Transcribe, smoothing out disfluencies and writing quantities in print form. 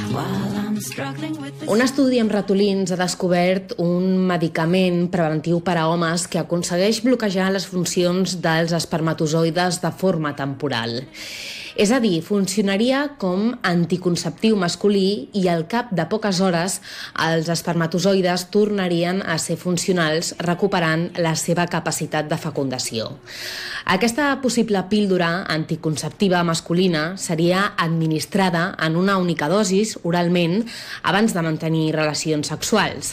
Un estudi amb ratolins ha descobert un medicament preventiu per a homes que aconsegueix bloquejar les funcions dels espermatozoides de forma temporal. És a dir, funcionaria com anticonceptiu masculí i al cap de poques hores els espermatozoides tornarien a ser funcionals recuperant la seva capacitat de fecundació. Aquesta possible píldora anticonceptiva masculina seria administrada en una única dosis oralment abans de mantenir relacions sexuals.